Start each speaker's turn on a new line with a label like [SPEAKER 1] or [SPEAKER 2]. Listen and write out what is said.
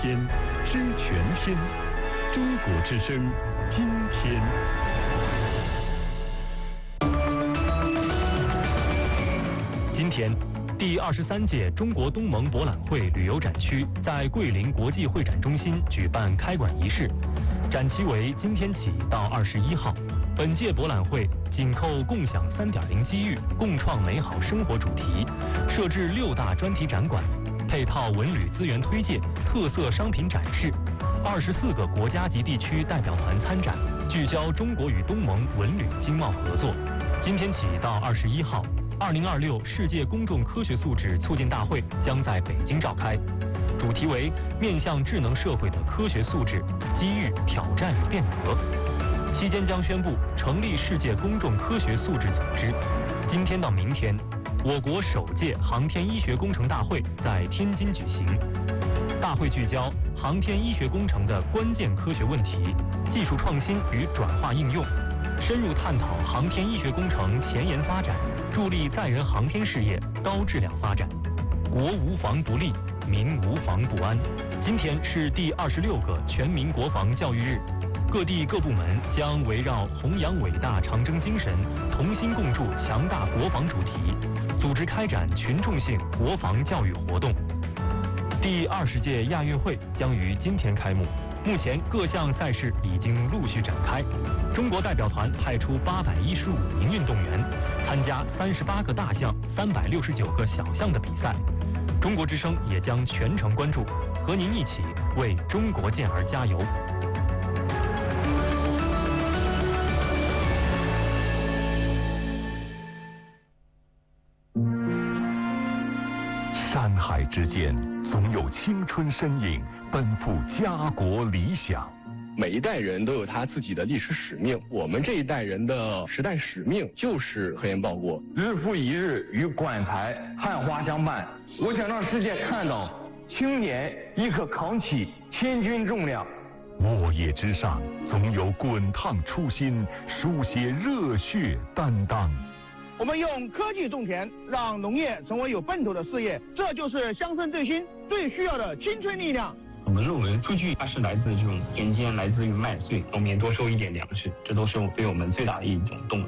[SPEAKER 1] 天，知全天。中国之声，今天。今天，第23届中国东盟博览会旅游展区在桂林国际会展中心举办开馆仪式，展期为今天起到21号。本届博览会紧扣共享3.0机遇、共创美好生活主题，设置6大专题展馆，配套文旅资源推介、特色商品展示，24个国家级地区代表团参展，聚焦中国与东盟文旅经贸合作。今天起到21号，2026世界公众科学素质促进大会将在北京召开，主题为面向智能社会的科学素质、机遇、挑战与变革。期间将宣布成立世界公众科学素质组织。今天到明天，我国首届航天医学工程大会在天津举行。大会聚焦航天医学工程的关键科学问题、技术创新与转化应用，深入探讨航天医学工程前沿发展，助力载人航天事业高质量发展。国无防不立，民无防不安。今天是第26个全民国防教育日。各地各部门将围绕弘扬伟大长征精神，同心共筑强大国防主题，组织开展群众性国防教育活动。第20届亚运会将于今天开幕，目前各项赛事已经陆续展开。中国代表团派出815名运动员，参加38个大项、369个小项的比赛。中国之声也将全程关注，和您一起为中国健儿加油。
[SPEAKER 2] 山海之间，总有青春身影奔赴家国理想。
[SPEAKER 3] 每一代人都有他自己的历史使命，我们这一代人的时代使命就是和颜报国。
[SPEAKER 4] 日复一日与馆台汉花相伴，我想让世界看到青年亦可扛起千钧重量。
[SPEAKER 2] 沃野之上，总有滚烫初心，书写热血担当。
[SPEAKER 5] 我们用科技种田，让农业成为有奔头的事业，这就是乡村振兴最需要的青春力量。
[SPEAKER 6] 我们认为，数据它是来自这种田间，来自于麦穗，农民多收一点粮食，这都是对我们最大的一种动力。